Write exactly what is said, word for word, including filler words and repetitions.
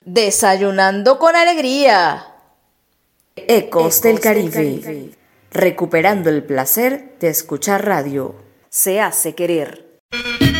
Desayunando con alegría. Ecos del Caribe. Recuperando el placer de escuchar radio. Se hace querer.